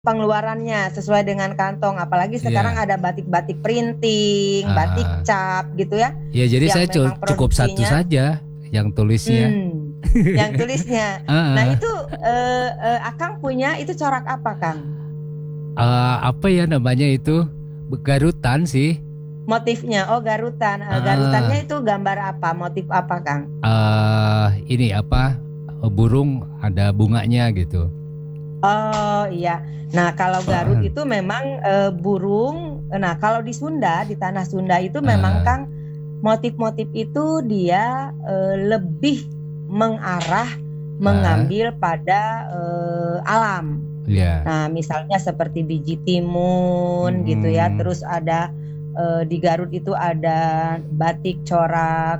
pengeluarannya sesuai dengan kantong. Apalagi sekarang Iya. ada batik-batik printing, batik Ah, cap gitu ya, ya jadi saya yang memang cukup satu produksinya saja yang tulisnya. yang tulisnya. Nah Ah, itu Akang punya itu corak apa Kang? apa ya namanya itu? Garutan sih. Motifnya, oh garutan. Garutannya Ah, itu gambar apa? Motif apa Kang? ini apa? Burung ada bunganya gitu. Oh iya. Nah kalau Garut Ah, itu memang burung. Nah kalau di Sunda, di tanah Sunda itu memang ah, Kang motif-motif itu dia lebih mengarah ah, mengambil pada alam. ya. Nah, misalnya seperti biji timun gitu ya. Mm-mm. Terus ada di Garut itu ada batik corak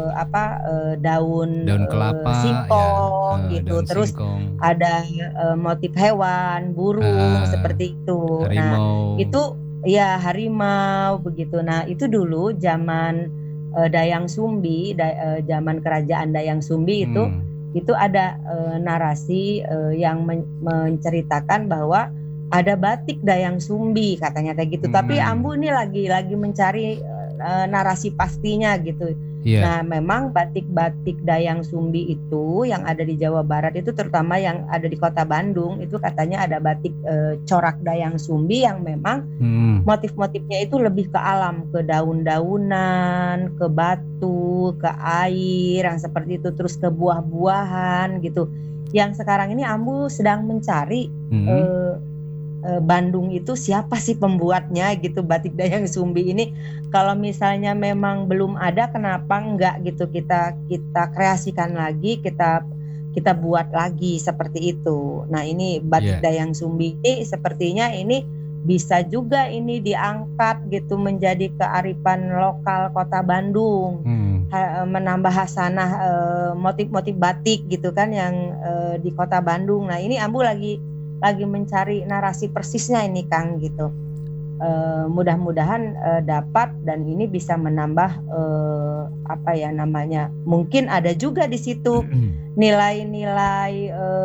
daun Daun kelapa ya, singkong gitu. daun Terus singkong, ada motif hewan, burung ah, seperti itu. Nah, harimau. itu ya harimau begitu. Nah, itu dulu zaman Dayang Sumbi, zaman kerajaan Dayang Sumbi Hmm, itu ada narasi yang menceritakan bahwa ada batik Dayang Sumbi katanya kayak gitu. Tapi Ambu mm-mm. ini lagi mencari narasi pastinya gitu. Iya. Nah, memang batik-batik Dayang Sumbi itu yang ada di Jawa Barat itu terutama yang ada di Kota Bandung itu katanya ada batik corak Dayang Sumbi yang memang Hmm, motif-motifnya itu lebih ke alam, ke daun-daunan, ke batu, ke air yang seperti itu, terus ke buah-buahan gitu. Yang sekarang ini Ambu sedang mencari hmm. eh, Bandung itu siapa sih pembuatnya gitu batik Dayang Sumbi ini. Kalau misalnya memang belum ada, kenapa enggak gitu kita kita kreasikan lagi, kita buat lagi seperti itu. Nah ini batik Iya. Dayang Sumbi ini sepertinya ini bisa juga ini diangkat gitu menjadi kearifan lokal Kota Bandung. Hmm. Menambah hasanah motif-motif batik gitu kan yang di Kota Bandung. Nah ini Ambu lagi mencari narasi persisnya ini Kang gitu. Mudah-mudahan dapat dan ini bisa menambah apa ya namanya. Mungkin ada juga di situ nilai-nilai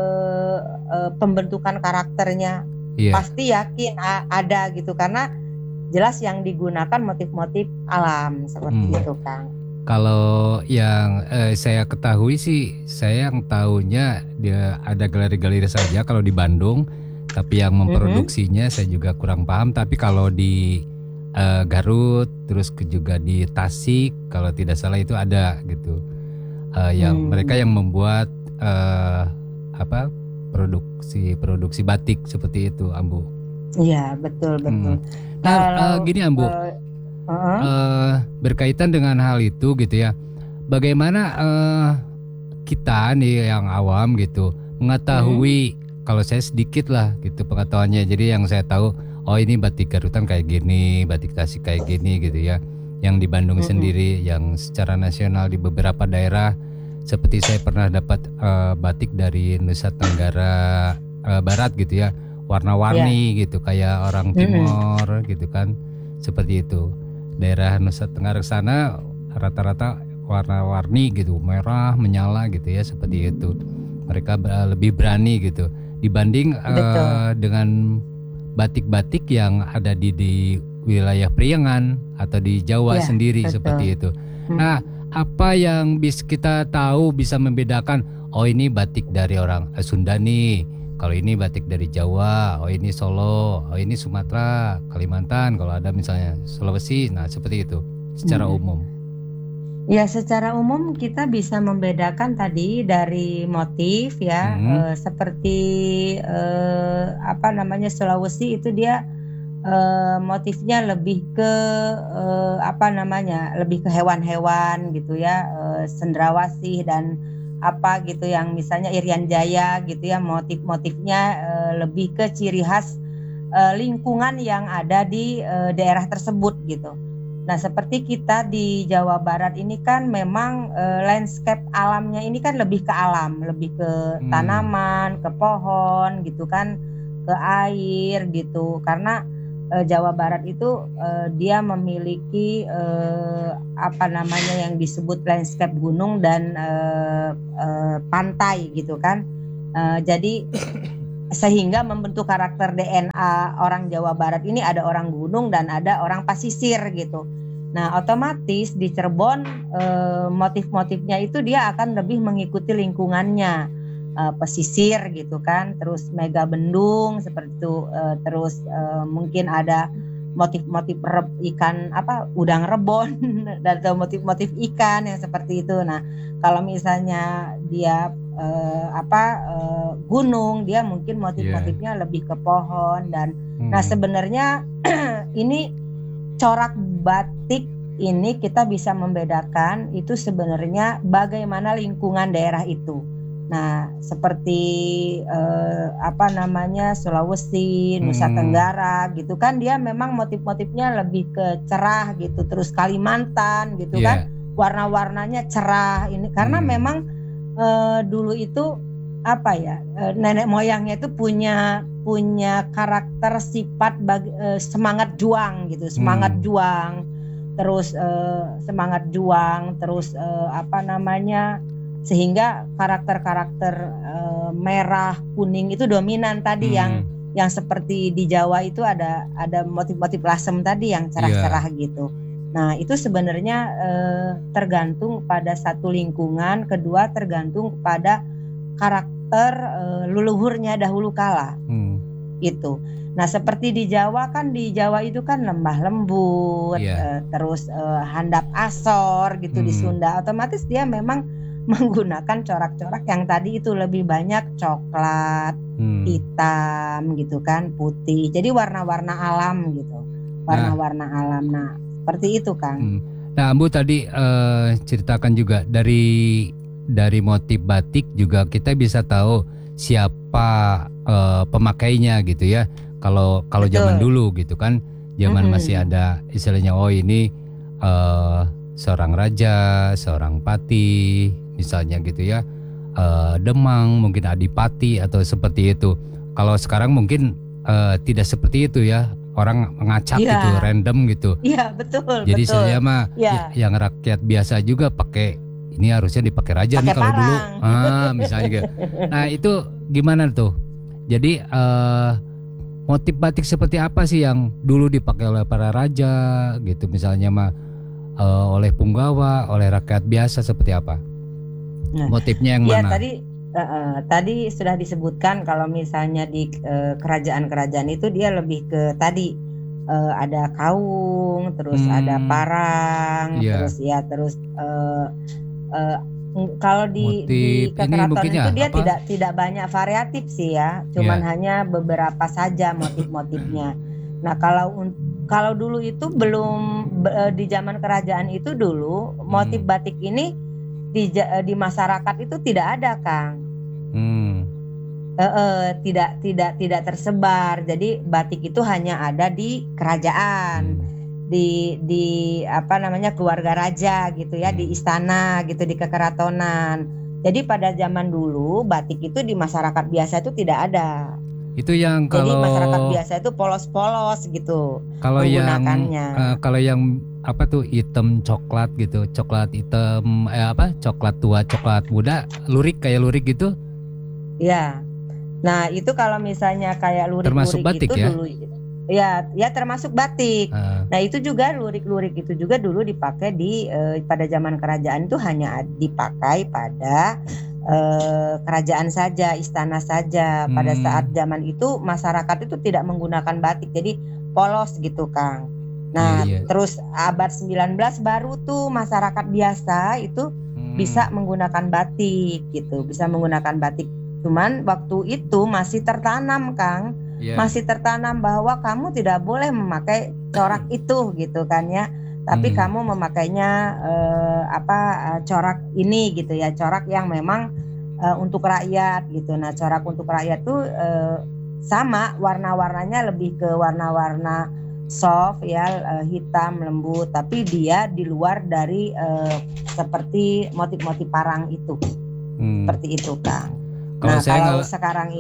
pembentukan karakternya. Iya. Pasti yakin ada gitu karena jelas yang digunakan motif-motif alam seperti Hmm. itu Kang. Kalau yang saya ketahui sih, saya yang tahunya dia ada galeri-galeri saja kalau di Bandung, tapi yang Mm-mm. memproduksinya saya juga kurang paham. Tapi kalau di Garut, terus juga di Tasik, kalau tidak salah itu ada gitu. Yang mereka yang Hmm. membuat eh, apa produksi batik seperti itu, Ambu. Iya betul betul. Hmm. Nah, Kalau gini Ambu, uh, uh-uh. eh, berkaitan dengan hal itu gitu ya. Bagaimana kita nih yang awam gitu Hmm. mengetahui kalau saya sedikit lah gitu pengetahuannya. Jadi yang saya tahu, oh ini batik Garutan kayak gini, batik Tasik kayak gini gitu ya. Yang di Bandung Mm-mm. sendiri, yang secara nasional di beberapa daerah, seperti saya pernah dapat batik dari Nusa Tenggara Barat gitu ya, Ya. warna-warni gitu kayak orang Mm-mm. Timor gitu kan, seperti itu. Daerah Nusa Tenggara sana rata-rata warna-warni gitu, merah menyala gitu ya seperti itu. Mereka lebih berani gitu dibanding Betul. dengan batik-batik yang ada di wilayah Priangan atau di Jawa Ya, sendiri seperti betul. itu. Nah, Mm-mm. apa yang bisa kita tahu bisa membedakan, oh ini batik dari orang Sunda nih, kalau ini batik dari Jawa, oh ini Solo, oh ini Sumatera, Kalimantan, kalau ada misalnya Sulawesi, nah seperti itu secara Mm-mm. umum. Ya, secara umum kita bisa membedakan tadi dari motif ya, Hmm, seperti apa namanya Sulawesi itu dia motifnya lebih ke apa namanya, lebih ke hewan-hewan gitu ya, cendrawasih dan apa gitu yang misalnya Irian Jaya gitu ya, motif-motifnya lebih ke ciri khas lingkungan yang ada di daerah tersebut gitu. Nah, seperti kita di Jawa Barat ini kan memang landscape alamnya ini kan lebih ke alam, lebih ke hmm, tanaman, ke pohon gitu kan, ke air gitu. Karena Jawa Barat itu dia memiliki apa namanya yang disebut landscape gunung dan pantai gitu kan. Jadi sehingga membentuk karakter DNA orang Jawa Barat ini ada orang gunung dan ada orang pasisir gitu. Nah, otomatis di Cirebon motif-motifnya itu dia akan lebih mengikuti lingkungannya, pesisir gitu kan, terus mega bendung seperti itu, terus mungkin ada motif-motif ikan udang rebon atau motif-motif ikan yang seperti itu. Nah, kalau misalnya dia gunung, dia mungkin motif-motifnya lebih ke pohon dan nah sebenarnya ini corak batik ini kita bisa membedakan itu sebenarnya bagaimana lingkungan daerah itu. Nah, seperti Sulawesi, Nusa Tenggara gitu kan, dia memang motif-motifnya lebih ke cerah gitu. Terus Kalimantan gitu kan, warna-warnanya cerah ini karena memang dulu itu nenek moyangnya itu punya karakter sifat semangat juang gitu, semangat juang. Terus semangat juang, terus sehingga karakter-karakter merah, kuning itu dominan tadi yang seperti di Jawa itu ada motif-motif lasem tadi yang cerah-cerah gitu. Nah, itu sebenarnya tergantung pada satu lingkungan, kedua tergantung pada karakter leluhurnya dahulu kala. Gitu. Nah, seperti di Jawa kan, di Jawa itu kan lembah lembut, terus handap asor gitu. Di Sunda otomatis dia memang menggunakan corak-corak yang tadi itu lebih banyak coklat, hitam gitu kan, putih. Jadi warna-warna alam gitu. Warna-warna alam. Nah, seperti itu, Kang. Nah, Ambu tadi ceritakan juga dari motif batik juga kita bisa tahu siapa pemakainya gitu ya. Kalau zaman dulu gitu kan, zaman masih ada istilahnya ini seorang raja, seorang patih misalnya gitu ya, Demang mungkin adipati atau seperti itu. Kalau sekarang mungkin tidak seperti itu ya, orang ngacak gitu, random gitu. Iya, betul. Jadi saya mah yang rakyat biasa juga pakai ini, harusnya dipakai raja nih kalau dulu, misalnya gitu. Nah, itu gimana tuh? Jadi motif batik seperti apa sih yang dulu dipakai oleh para raja gitu, misalnya mah oleh punggawa, oleh rakyat biasa seperti apa? Motifnya yang mana? Tadi sudah disebutkan kalau misalnya di kerajaan-kerajaan itu dia lebih ke tadi ada kaung, terus ada parang, terus kalau di kekeraton itu dia tidak banyak variatif sih ya, cuman hanya beberapa saja motif-motifnya. Nah, kalau dulu itu belum di zaman kerajaan itu dulu motif batik ini di masyarakat itu tidak ada, Kang. Tidak tersebar. Jadi batik itu hanya ada di kerajaan, di keluarga raja gitu ya, di istana gitu, di kekeratonan. Jadi pada zaman dulu batik itu di masyarakat biasa itu tidak ada. Itu yang kalau jadi masyarakat biasa itu polos-polos gitu kalau menggunakannya. Kalau yang hitam coklat gitu, coklat hitam coklat tua, coklat muda, lurik kayak lurik gitu. Ya. Nah, itu kalau misalnya kayak lurik-lurik batik itu ya? dulu ya termasuk batik. Nah, itu juga lurik-lurik itu juga dulu dipakai pada zaman kerajaan itu hanya dipakai pada kerajaan saja, istana saja. Pada saat zaman itu masyarakat itu tidak menggunakan batik, jadi polos gitu, Kang. Nah, terus abad 19 baru tuh masyarakat biasa itu bisa menggunakan batik gitu, bisa menggunakan batik. Cuman waktu itu masih tertanam, Kang. Masih tertanam bahwa kamu tidak boleh memakai corak itu gitu kan ya. Tapi kamu memakainya corak ini gitu ya, corak yang memang untuk rakyat gitu. Nah, corak untuk rakyat tuh sama warna-warnanya lebih ke warna-warna soft ya, hitam lembut, tapi dia di luar dari seperti motif-motif parang itu. Seperti itu, Kang. Nah, kalau sekarang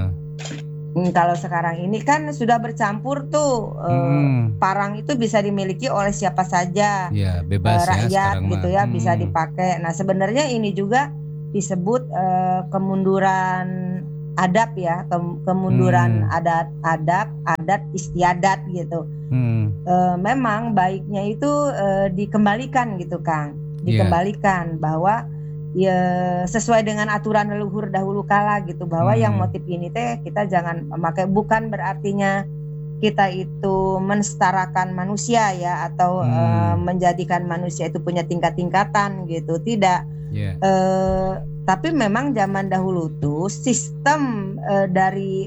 ini kan sudah bercampur tuh, parang itu bisa dimiliki oleh siapa saja, bebas rakyat gitu ya, bisa dipakai. Nah, sebenarnya ini juga disebut kemunduran adab ya, kemunduran adat istiadat gitu. Memang baiknya itu dikembalikan gitu Kang, dikembalikan bahwa ya sesuai dengan aturan leluhur dahulu kala gitu, bahwa yang motif ini teh kita jangan memakai, bukan berartinya kita itu mensetarakan manusia ya, atau menjadikan manusia itu punya tingkat-tingkatan gitu, tidak. Tapi memang zaman dahulu tuh sistem dari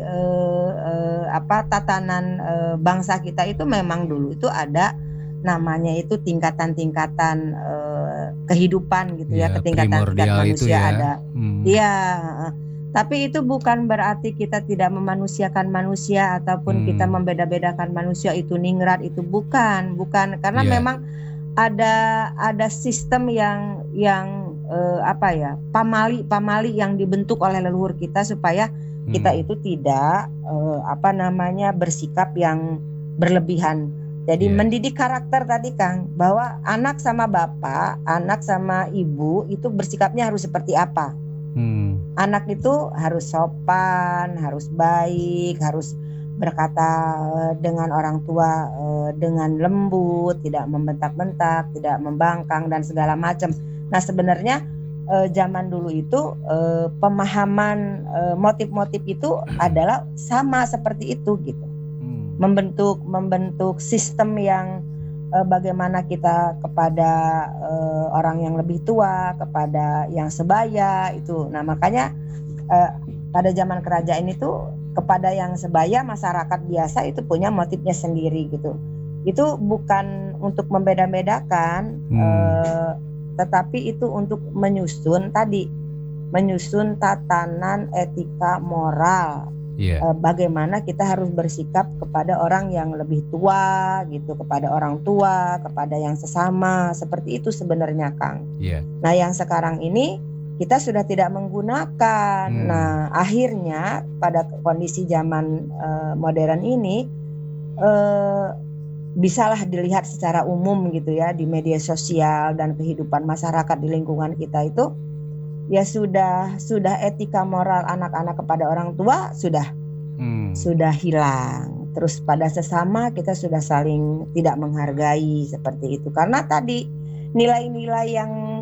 tatanan bangsa kita itu memang dulu itu ada namanya itu tingkatan-tingkatan kehidupan gitu ya, ketingkatan-tingkatan manusia ya. Ada. Iya. Tapi itu bukan berarti kita tidak memanusiakan manusia ataupun kita membeda-bedakan manusia itu ningrat, itu bukan karena memang ada sistem yang pamali yang dibentuk oleh leluhur kita supaya kita itu tidak bersikap yang berlebihan. Jadi mendidik karakter tadi Kang, bahwa anak sama bapak, anak sama ibu itu bersikapnya harus seperti apa. Anak itu harus sopan, harus baik, harus berkata dengan orang tua dengan lembut, tidak membentak-bentak, tidak membangkang dan segala macam. Nah sebenarnya zaman dulu itu pemahaman motif-motif itu adalah sama seperti itu gitu. Membentuk sistem yang bagaimana kita kepada orang yang lebih tua, kepada yang sebaya itu. Nah makanya pada zaman kerajaan itu kepada yang sebaya, masyarakat biasa itu punya motifnya sendiri gitu. Itu bukan untuk membeda-bedakan, tetapi itu untuk menyusun tatanan etika moral. Bagaimana kita harus bersikap kepada orang yang lebih tua gitu, kepada orang tua, kepada yang sesama, seperti itu sebenarnya Kang. Nah yang sekarang ini kita sudah tidak menggunakan. Nah akhirnya pada kondisi zaman modern ini bisalah dilihat secara umum gitu ya, di media sosial dan kehidupan masyarakat di lingkungan kita itu ya sudah etika moral anak-anak kepada orang tua sudah hilang. Terus pada sesama kita sudah saling tidak menghargai seperti itu, karena tadi nilai-nilai yang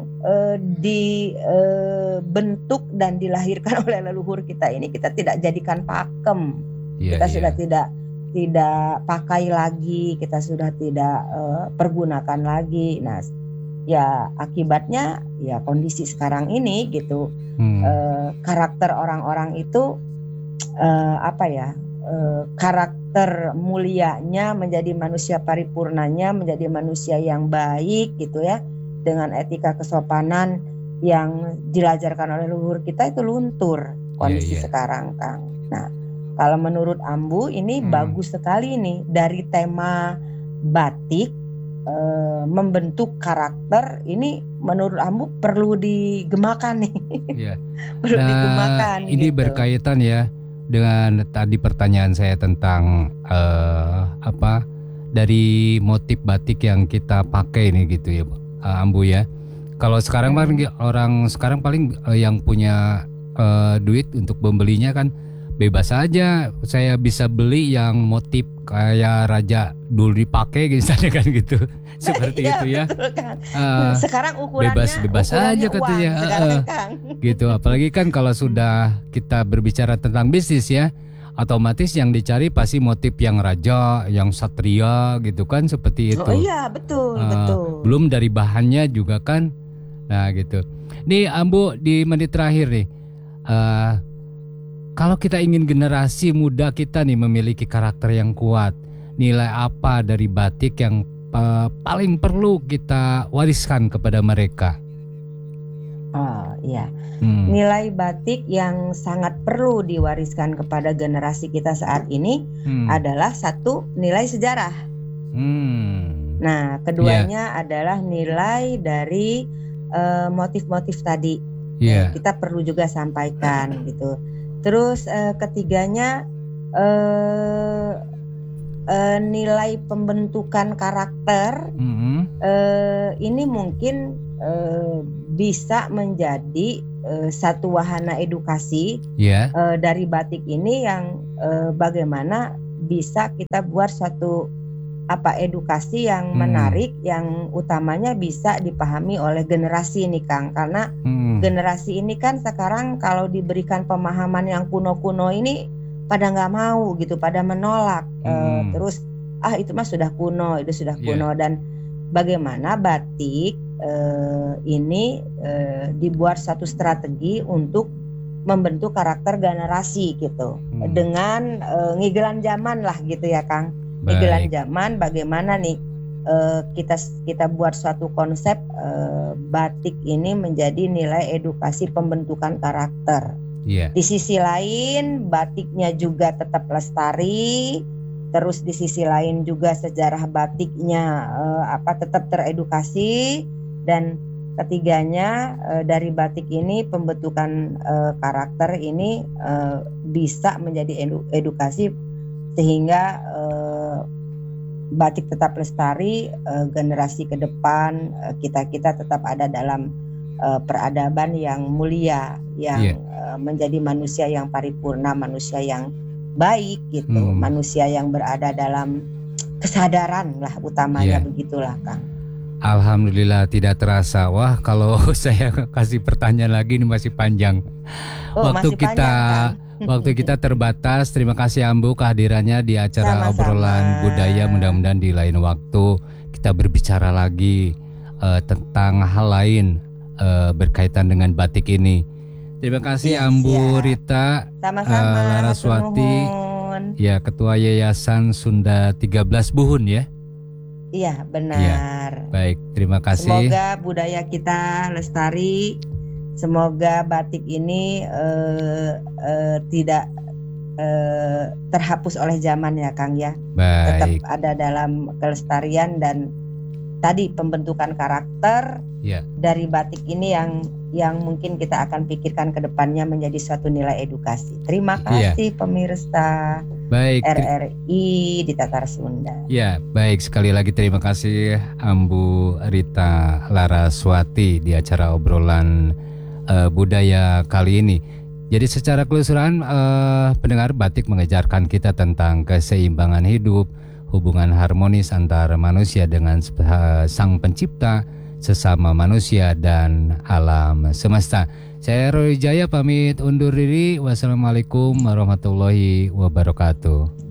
dibentuk dan dilahirkan oleh leluhur kita ini kita tidak jadikan pakem. Kita sudah tidak pakai lagi, kita sudah tidak pergunakan lagi. Nah ya akibatnya ya kondisi sekarang ini gitu, karakter orang-orang itu karakter mulianya menjadi manusia paripurnanya, menjadi manusia yang baik gitu ya, dengan etika kesopanan yang diajarkan oleh leluhur kita itu luntur kondisi sekarang Kang. Nah kalau menurut Ambu ini bagus sekali nih, dari tema batik membentuk karakter ini menurut Ambu perlu digemakan nih. Perlu digemakan. Ini gitu. Berkaitan ya dengan tadi pertanyaan saya tentang dari motif batik yang kita pakai nih gitu ya Ambu ya. Kalau sekarang orang sekarang paling yang punya duit untuk membelinya kan bebas aja, saya bisa beli yang motif kayak raja dulu dipakai misalnya kan gitu. Seperti itu ya. Kan. Sekarang ukurannya bebas aja katanya. Gitu. Apalagi kan kalau sudah kita berbicara tentang bisnis ya, otomatis yang dicari pasti motif yang raja, yang satria gitu kan, seperti itu. Oh iya, betul. Belum dari bahannya juga kan. Nah, gitu. Nih Ambu di menit terakhir nih. Kalau kita ingin generasi muda kita nih memiliki karakter yang kuat, nilai apa dari batik yang paling perlu kita wariskan kepada mereka? Oh iya, nilai batik yang sangat perlu diwariskan kepada generasi kita saat ini adalah satu, nilai sejarah. Nah keduanya adalah nilai dari motif-motif tadi. Kita perlu juga sampaikan gitu. Terus ketiganya nilai pembentukan karakter ini mungkin bisa menjadi satu wahana edukasi Ya. dari batik ini yang bagaimana bisa kita buat suatu edukasi yang menarik, yang utamanya bisa dipahami oleh generasi ini, Kang. Karena generasi ini kan sekarang kalau diberikan pemahaman yang kuno-kuno ini pada nggak mau gitu, pada menolak. Terus itu mah sudah kuno, itu sudah kuno. Dan bagaimana batik ini dibuat satu strategi untuk membentuk karakter generasi gitu, dengan ngigelan zaman lah gitu ya, Kang. Ngigelan zaman, bagaimana nih kita buat suatu konsep batik ini menjadi nilai edukasi pembentukan karakter. Di sisi lain batiknya juga tetap lestari, terus di sisi lain juga sejarah batiknya tetap teredukasi, dan ketiganya dari batik ini pembentukan karakter ini bisa menjadi edukasi sehingga batik tetap lestari, generasi ke depan kita tetap ada dalam peradaban yang mulia, yang menjadi manusia yang paripurna, manusia yang baik gitu, manusia yang berada dalam kesadaran lah utamanya, begitulah, Kang. Alhamdulillah, tidak terasa. Wah, kalau saya kasih pertanyaan lagi ini masih panjang. Waktu kita terbatas. Terima kasih Ambu kehadirannya di acara Obrolan Budaya. Mudah-mudahan di lain waktu kita berbicara lagi tentang hal lain berkaitan dengan batik ini. Terima kasih Ambu Rita Laraswati, ya, Ketua Yayasan Sunda 13 Buhun ya. Iya, benar. Baik, terima kasih. Semoga budaya kita lestari. Semoga batik ini tidak terhapus oleh zaman ya, Kang ya. Baik. Tetap ada dalam kelestarian dan tadi pembentukan karakter dari batik ini yang mungkin kita akan pikirkan ke depannya menjadi suatu nilai edukasi. Terima kasih pemirsa RRI di Tatar Sunda. Ya, baik, sekali lagi terima kasih Ambu Rita Laraswati di acara Obrolan Budaya kali ini. Jadi secara keseluruhan pendengar, batik mengajarkan kita tentang keseimbangan hidup, hubungan harmonis antara manusia dengan sang pencipta, sesama manusia dan alam semesta. Saya Roy Jaya pamit undur diri. Wassalamualaikum warahmatullahi wabarakatuh.